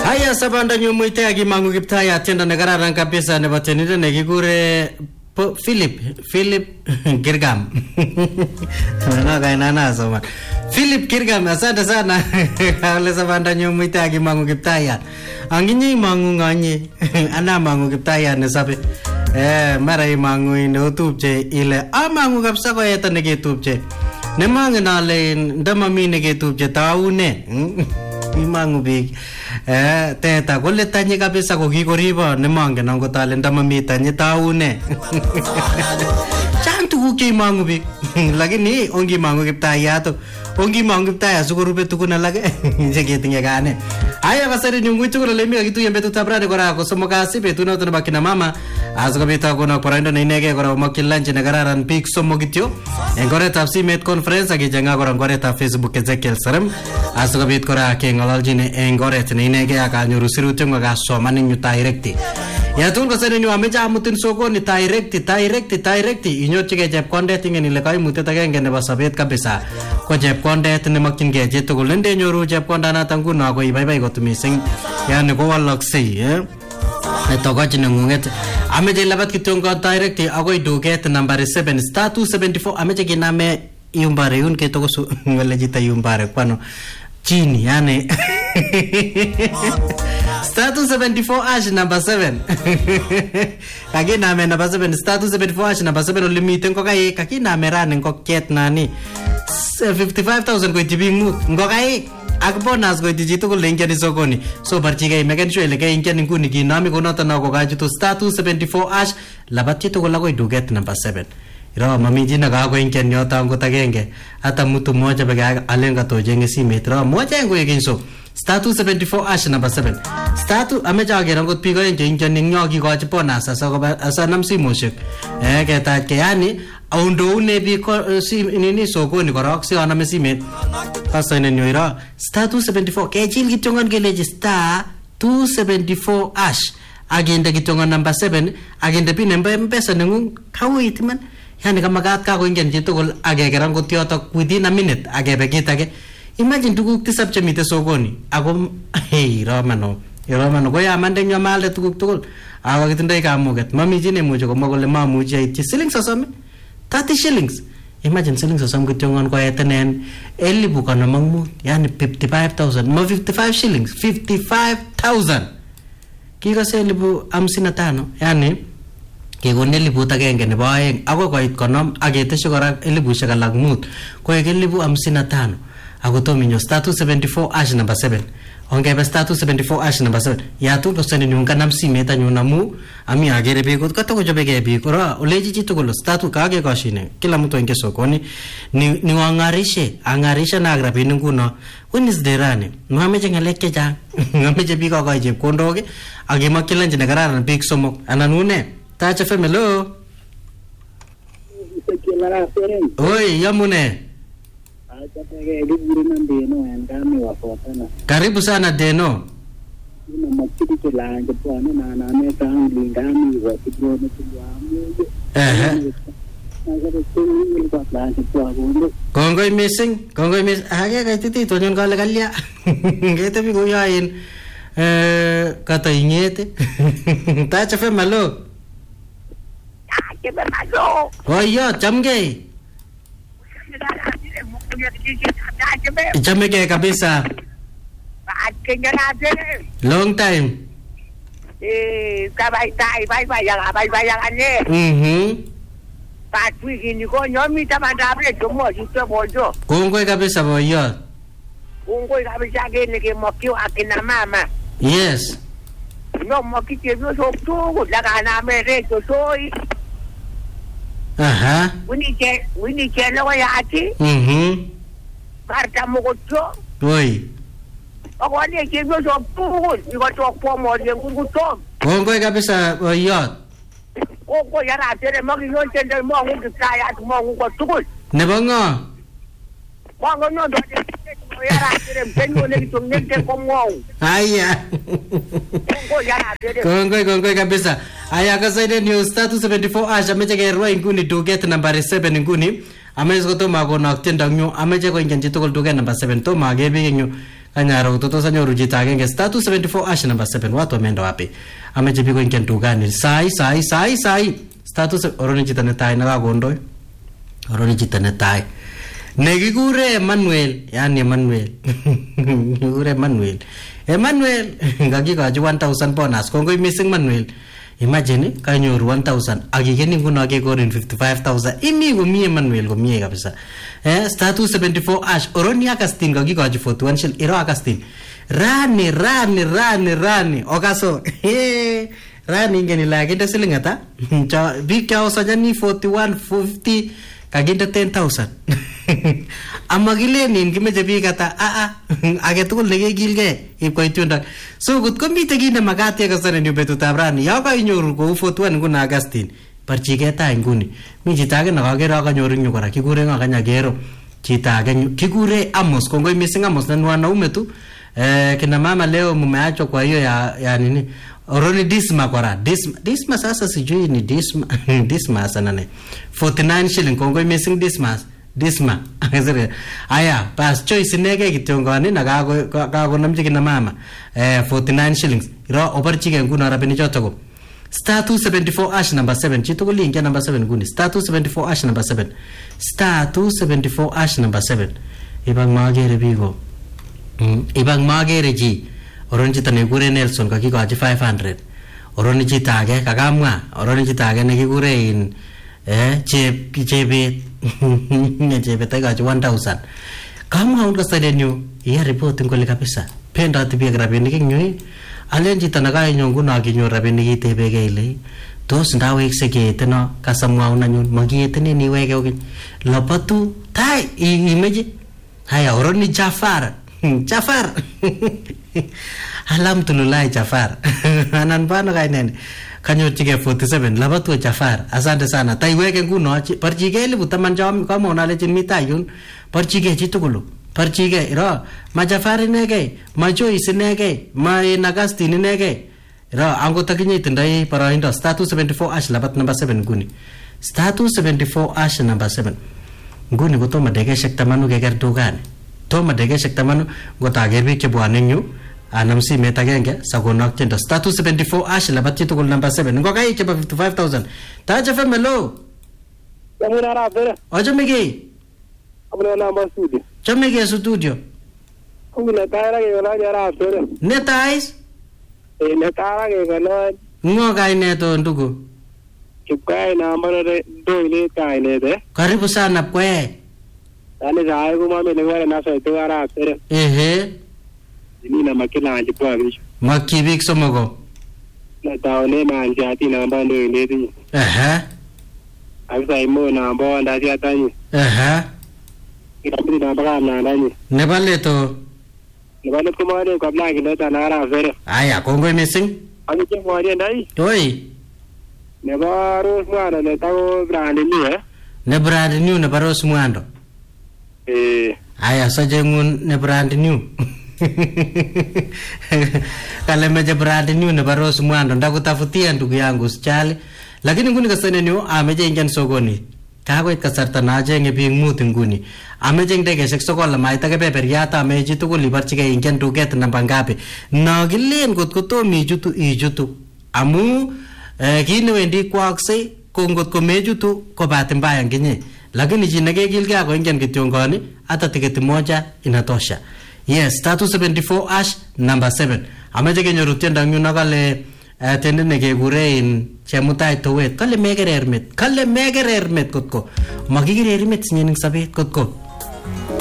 Haya sabanda nyumuite akimangu kiptaya tienda negararan kabisa nebo tenide nekikure Philip Kirgam. Nana soma. Philip Kirgam, asante sana. Kale sabanda nyumuite akimangu kiptaya. Anginyi mangu nganye. Ana mangu kiptaya ne sabe. Mara imangu ine utupche ile amangu kapsa ko eta neketupche. Nemang nale ndamami neketupche taune. Imangu big teta kole tanye kabisa ko kikoribo nemangen angot ale ndamami tanye taune. Chang tuguk che imangu big lakini ongi mangu kiptayat ongi mangu kiptaya sukorupe tukun alak cheketinye kane. Aya kasari nyungu tukul ole mi kakituyen betut ab rani kora ko somok kasi betut noto nebo kina mama asikobit akono boroindo neinegei kora omokyi lunch nekararan biik somok kityo eng oretab simet conference akichenga kora eng oretab Facebook Ezekiel Serem asikobit kora keng'ololjin eng oret neinegei akanyoru sirutyeng'wak asoman eng yu direct. Yatul kasari nyu ameche amutin sokoni direct inyorchigei chepkondet ingen ile kaimutyet agenge nebo sobet kabisa ko chepkondet nemokyingei chitugul ndenyoru chepkondanoto nguno ko ibaibai kot mising yani kowaloksei tokoch neng'ung'et ameche ilabat kityo direct akoi duket nambari 7 star 274 ameche kiname iumbare yun ketokosu ngale chito iumbare kwano chini yani star 274 ash number 7 kakiname number 7 star 274 ash number 7 ole miten kokai kakiname ran ngokiet nani 55,000 ko tibi mut ngokai ak bonus ko tiji tugul lengen sokoni so barchigei meken sure ile kaingen nguni kinami konoto nako kachutu star 274 ash labati tugul akoi duket number 7 ro mami jina ga ko ingen yota ngot agenge hata mtu mmoja peke yake alenga tojenge simet ro moja ngo yekinso star 274 ash number 7 star 2 ameja agera ngot piko ingen nyoki ko bonus asa nam simoshek ketach ke yani aundo une biko nini sokoni korok si aname simet asa nenyoira star 274 kechil kitongon keleji star 274 ash agenda kitongon number 7 agenda pin mpesa nengung kawit man yani kamagat ka ko ingen chitugul agegeran kot yotok within a minute agebe kit age imagine tuguk tisab chemite sokoni ako hey romano ko yamande nyomalde tuguk tugul ako kitindoi kamuget mami chi nemuche komwa kole mamuchi aityi siling 30 shillings imagine siling 30 kityongon ko etenen 1055 yani 55,000 mo 55 shillings 55,000 kikose 55 yani kikon 1,000 nebo aeng ako koit konom aketeshi kora 1,000 alak mut koek 55,000 ako tominyo star 274 ash number 7 ongebe star 274 ash number 7 yatu koseni nyunga nam simet anyun amu ami agere biik kotokochobegei biik ora oleji chitugul star 2 kage koshine kila mtu enge sokoni ni angarisha na rabinik nguno Wednesday rani mameche ngalek chechang ngameche biik akoy chepkondok akemokyi lunch nekararan biik somok anan une Tacha Femelo. Oi, yamune. Karibu sana Deno. Kongoi missing. Age kaititi tonyon kale kalya. Ngete bi koyain kata ingete. Tacha Femelo. Oh iya, chamge. Chamge kabisa. Long time. Bye yang ane. Patu ini ko nyomi tamandable tomo juto bojo. Kongoi kabisa boyo. Kongoi kabisa gene ke mokyo akina mama. Yes. No mokite no so tu la kana mere to soy. Aha. Wini ke lo ya ati. Karta mo ko to. Oi. Ako ni ke no so tu ko to po mo de ku to. Kongoi kabisa boyo. Ko ya ra tere mo ki no tende mo ngu ka ya mo ngu ko tukul. Ne bongo. Mo ngo no do ya ra tere benyo ne to ne te ko mo. Aya. Ko ya ra tere. Kongoi kabisa. Aya kasaide news 374 acha meche kerwa inguni duket nambari 7 inguni. Ameche kotoma konak tiendo nyu ameche ko ingen chitugul duket number 7 toma kebik eng yu. anyaro utoto sanyoru chito agenge star 274 hash number 7 watu wameenda wapi ameche biko inken dukani sai star 2 oroni chito netai nakakondoi oroni chito netai nekikure Emmanuel yani Emmanuel nekikure Emmanuel ngakikochi 1000 bonus kongoi missing Emmanuel imagine kanyoru 1000 akikeni nguno kekonin 55000 imi komie Emmanuel komie kabisa star 274 hash oroni akastin kakikochi 41 shil iro akastin rani okaso rani ingeni lakinde siling ata bik chao sajani 4150 kakinde 10000 amakilenin kimeche bik ata age tugul nekekilgei ipkoit yundok so kot komite kit nemakat yekasane nyu betutab rani yo kainyoru kou 41 nguno Augustine barchigei tai nguni mi chito age nakakere akanyoru nyu kora kikure ngakanyakero chito age kikure Amos kongoi missing Amos na wanaume tu kina mama leo mumeachwa kwa hiyo ya nini oroni Disma kora Disma sasa sijui ni Disma sana ne 49 shilling kongoi missing Disma aya pas choice nege kitongoni na kako namje kina mama 49 shillings iro obarchige nguno rabini choto star 274 hash number 7 chito ko link number 7 nguni star 274 hash number 7 star 274 hash number 7 ibang magere bigo ibang magere ji oron chito nekure Nelson kakikochi 500 oron chito age kakamwa oron chito age nekikure in chebet takachi 1000 kamwa unga sadenyu ya report ngole kabisa penda tibiak rabinik nyoy alen chito nakainyo nguno akinyor rabinik itebege ile tos ndawekse keeteno kasamwa unanyun magietene niweke ogin lopatu tai imeje haya oroni Jafar alhamdulillah Jafar anan bana kainene kanyorchige 47 labatu Jafar asante sana taiweke nguno parchige elibu taman jam kama unalechin mitayun parchige chitugulu parchige ro ma Jafar inege ma Joyce inege ma Augustine inege ro ango takinye tindai paraindo star 274 hash labat number 7 nguni star 274 hash number 7 nguni gotoma degeshek tamanu keger dugani toma degeshek tamanu gotager bik chebwane nyu anam simet agenge sakonok chendo star 274 hash labat chitugul number 7 ngokai chebo 55000 taja femelo yamuna rabere ojomege abuna number studio chomege studio ngule kaira ke wala jara rabere netais netara ke kana ngokai neto ndugu kikai number do ile kai nete karibu sana kwe ani zai kuma me ngwara na sai to ara rabere ni na makina ajipwa bisho makibik somogo na taone manje ati namba ndo ile ti abisa imo namba ndati atani kirabidi namba kana ndani nebaleto kuma ne kabla kile tanara vere aya kongoi missing ani ke mwari ndai oi nebaro mwana ne tawo brand new ne brand new ne baros mwando aya sajengun ne brand new kale meje brand new ne baros mwando ndakutafutia ndugu yangu sichali lakini nguni kasene ni ameje injan sokoni kagoit kasarta najenge bing mut nguni ameje ndege sek sokola maita ke peperiata ameje tugul ibarchige injan duket namba ngapi nagilen got kotomi ijutu amu kini wendi kwakse kongot ko mejutu ko bahati mbaya nginye lakini jinage gilga ko injan kityongoni hata tiketi moja inatosha yes 374 hash number 7 ameje kenyoru tienda nyuna kale tende nekekure in chemutai towet kale megerermet kotko makigirermet sinyening sabet kotko